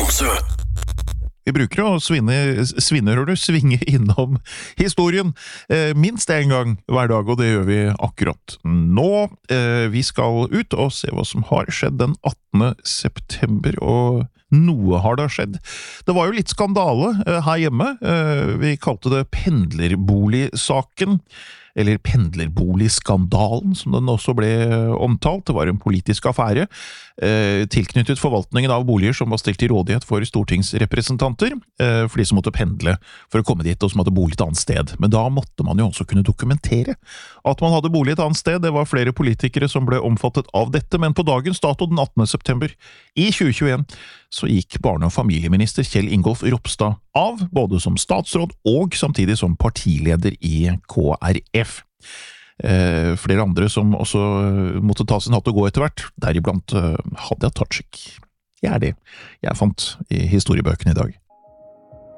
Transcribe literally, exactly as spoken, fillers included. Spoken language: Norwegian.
Tromsø. Vi bruker å svinne, svinne, hører du, svinge innom historien eh, minst en gang hver dag, og det gjør vi akkurat nå. Eh, vi skal ut og se hva som har skjedd den attende september, og noe har da skjedd. Det var jo litt skandale eh, her hjemme. Eh, vi kalte det pendlerboligsaken, eller pendlerboligskandalen, som den også ble omtalt. Det var en politisk affære, eh, tilknyttet forvaltningen av boliger som var stilt til rådighet for stortingsrepresentanter, eh, for de som måtte pendle for å komme dit, og som hadde bolig et annet sted. Men da måtte man jo også kunne dokumentere at man hadde bolig et annet sted. Det var flere politikere som ble omfattet av dette, men på dagens dato, den attende september i tjue tjueen, så gikk barne- og familieminister Kjell Ingolf Ropstad av, både som statsråd og samtidig som partileder i K R F. Eh, flere andre som også måtte ta sin hatt og gå etter hvert, deriblant eh, Hadia Tajik. Det er det jeg fant i historiebøkene i dag.